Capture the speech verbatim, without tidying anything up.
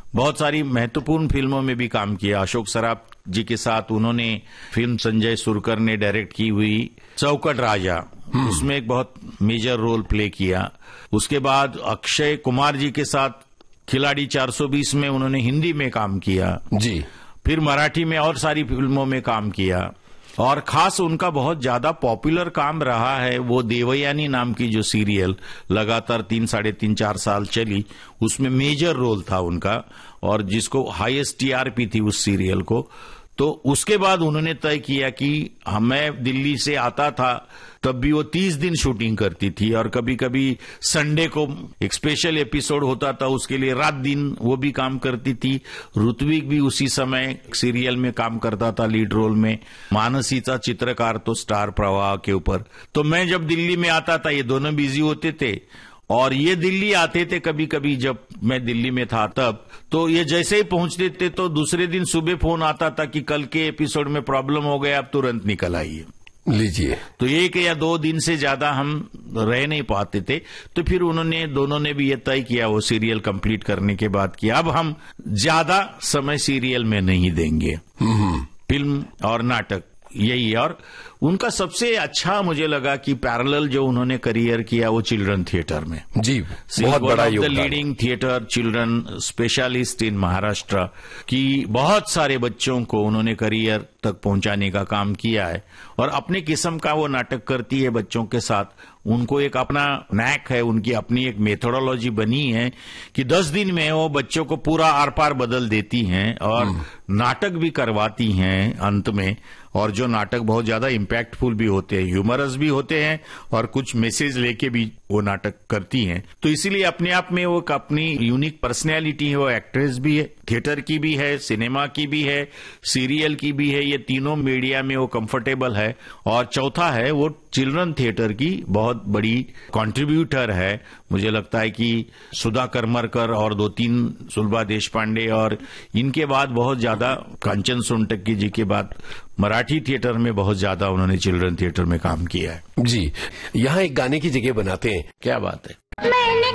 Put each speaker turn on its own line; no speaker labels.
बहुत सारी महत्वपूर्ण फिल्मों में भी काम किया। अशोक सराफ जी के साथ उन्होंने फिल्म संजय सुरकर ने डायरेक्ट की हुई चौकट राजा, उसमें एक बहुत मेजर रोल प्ले किया। उसके बाद अक्षय कुमार जी के साथ खिलाड़ी चार सौ बीस में उन्होंने हिंदी में काम किया
जी।
फिर मराठी में और सारी फिल्मों में काम किया। और खास उनका बहुत ज्यादा पॉपुलर काम रहा है वो देवयानी नाम की जो सीरियल लगातार तीन साढ़े तीन चार साल चली, उसमें मेजर रोल था उनका और जिसको हाईएस्ट टीआरपी थी उस सीरियल को। तो उसके बाद उन्होंने तय किया कि मैं दिल्ली से आता था तब भी वो तीस दिन शूटिंग करती थी और कभी कभी संडे को एक स्पेशल एपिसोड होता था, उसके लिए रात दिन वो भी काम करती थी। ऋत्विक भी उसी समय सीरियल में काम करता था लीड रोल में। मानसीचा चित्रकार तो स्टार प्रवाह के ऊपर। तो मैं जब दिल्ली में आता था ये दोनों बिजी होते थे और ये दिल्ली आते थे कभी कभी जब मैं दिल्ली में था तब। तो ये जैसे ही पहुंचते थे तो दूसरे दिन सुबह फोन आता था कि कल के एपिसोड में प्रॉब्लम हो गया, आप तुरंत निकल आइए
लीजिए।
तो एक या दो दिन से ज्यादा हम रह नहीं पाते थे। तो फिर उन्होंने दोनों ने भी ये तय किया वो सीरियल कंप्लीट करने के बाद कि अब हम ज्यादा समय सीरियल में नहीं देंगे, फिल्म और नाटक यही है। और उनका सबसे अच्छा मुझे लगा कि पैरेलल जो उन्होंने करियर किया वो चिल्ड्रन थिएटर में
जी, बहुत बड़ा योगदान।
Leading theatre children specialist in Maharashtra की बहुत सारे बच्चों को उन्होंने करियर तक पहुंचाने का काम किया है। और अपने किस्म का वो नाटक करती है बच्चों के साथ, उनको एक अपना नैक है, उनकी अपनी एक मेथोडोलॉजी बनी है कि दस दिन में वो बच्चों को पूरा आर पार बदल देती हैं और नाटक भी करवाती हैं अंत में। और जो नाटक बहुत ज्यादा इम्पैक्टफुल भी होते हैं, ह्यूमरस भी होते हैं और कुछ मैसेज लेके भी वो नाटक करती हैं। तो इसीलिए अपने आप में वो अपनी यूनिक पर्सनैलिटी है। वो एक्ट्रेस भी है, थिएटर की भी है, सिनेमा की भी है, सीरियल की भी है, ये तीनों मीडिया में वो कंफर्टेबल है। और चौथा है वो चिल्ड्रन थिएटर की बहुत बड़ी कंट्रीब्यूटर है। मुझे लगता है कि सुधा करमरकर और दो तीन सुलभा देशपांडे और इनके बाद बहुत ज्यादा कांचन सोनटक्की जी के बाद मराठी थिएटर में बहुत ज्यादा उन्होंने चिल्ड्रन थिएटर में काम किया है।
जी, यहाँ एक गाने की जगह बनाते हैं।
क्या बात है।